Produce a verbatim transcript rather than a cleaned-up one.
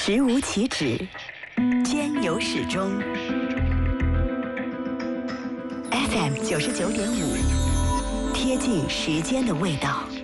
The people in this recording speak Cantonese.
食无岂止，兼有始终。F M 九十九点五，贴近时间的味道。